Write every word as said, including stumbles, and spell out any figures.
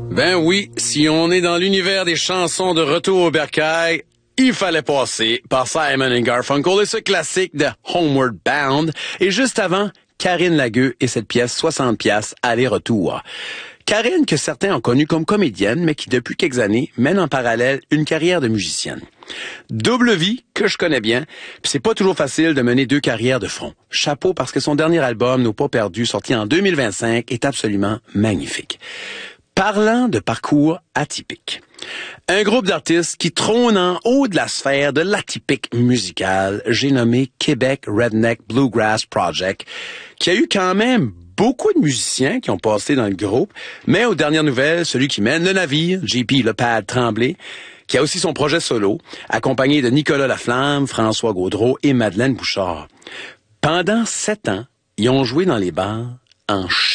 Ben oui, si on est dans l'univers des chansons de Retour au bercail, il fallait passer par Simon and Garfunkel et ce classique de Homeward Bound. Et juste avant, Karine Lagueux et cette pièce soixante piastres aller-retour. Karine, que certains ont connue comme comédienne, mais qui depuis quelques années mène en parallèle une carrière de musicienne. Double vie que je connais bien, puis c'est pas toujours facile de mener deux carrières de front. Chapeau parce que son dernier album, Nos pas perdus, sorti en deux mille vingt-cinq, est absolument magnifique. Parlant de parcours atypique, un groupe d'artistes qui trône en haut de la sphère de l'atypique musical, j'ai nommé Québec Redneck Bluegrass Project, qui a eu quand même beaucoup de musiciens qui ont passé dans le groupe, mais aux dernières nouvelles, celui qui mène le navire, J P Le Pad Tremblay, qui a aussi son projet solo, accompagné de Nicolas Laflamme, François Gaudreau et Madeleine Bouchard. Pendant sept ans, ils ont joué dans les bars en